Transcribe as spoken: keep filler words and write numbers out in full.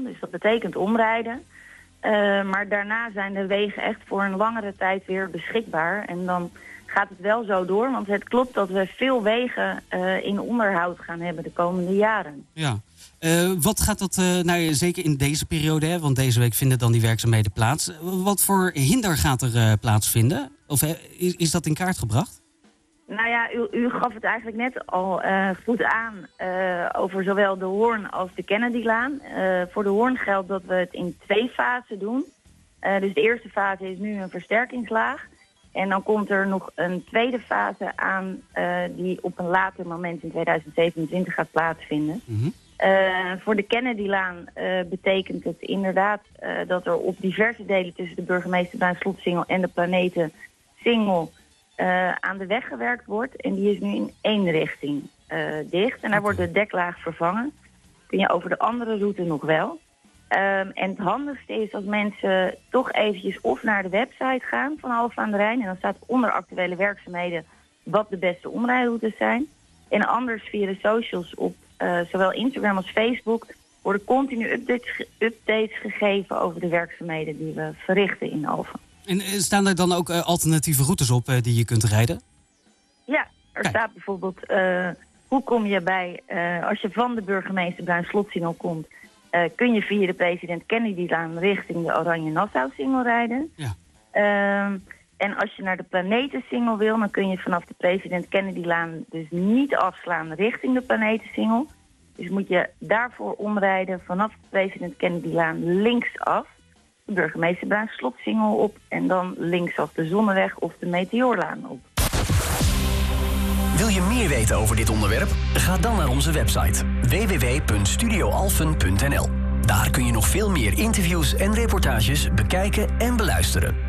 Dus dat betekent omrijden. Uh, maar daarna zijn de wegen echt voor een langere tijd weer beschikbaar. En dan gaat het wel zo door, want het klopt dat we veel wegen uh, in onderhoud gaan hebben de komende jaren. Ja. Uh, wat gaat dat, uh, nou, zeker in deze periode, hè, want deze week vinden dan die werkzaamheden plaats. Wat voor hinder gaat er uh, plaatsvinden? Of uh, is, is dat in kaart gebracht? Nou ja, u, u gaf het eigenlijk net al uh, goed aan uh, over zowel de Hoorn als de Kennedylaan. Uh, voor de Hoorn geldt dat we het in twee fasen doen. Uh, dus de eerste fase is nu een versterkingslaag. En dan komt er nog een tweede fase aan uh, die op een later moment in tweeduizend zevenentwintig gaat plaatsvinden. Mm-hmm. Uh, voor de Kennedylaan uh, betekent het inderdaad uh, dat er op diverse delen tussen de Burgemeesterbaan Slotsingel en de Planetensingel uh, aan de weg gewerkt wordt. En die is nu in één richting uh, dicht. En daar wordt de deklaag vervangen. Kun je over de andere route nog wel. Um, en het handigste is als mensen toch eventjes of naar de website gaan van Alphen aan de Rijn. En dan staat onder actuele werkzaamheden wat de beste omrijroutes zijn. En anders via de socials op uh, zowel Instagram als Facebook worden continu updates, updates gegeven over de werkzaamheden die we verrichten in Alphen. En staan er dan ook uh, alternatieve routes op uh, die je kunt rijden? Ja, er Kijk. staat bijvoorbeeld uh, hoe kom je bij, uh, als je van de Burgemeesterbaan Slotsingel komt, Uh, kun je via de President Kennedylaan richting de Oranje Nassau-singel rijden. Ja. Uh, en als je naar de Planetensingel wil, dan kun je vanaf de President Kennedylaan dus niet afslaan richting de Planetensingel. Dus moet je daarvoor omrijden vanaf de President Kennedylaan linksaf, de Burgemeesterbaan Slotsingel op en dan linksaf de Zonneweg of de Meteoorlaan op. Wil je meer weten over dit onderwerp? Ga dan naar onze website w w w punt studio alphen punt n l. Daar kun je nog veel meer interviews en reportages bekijken en beluisteren.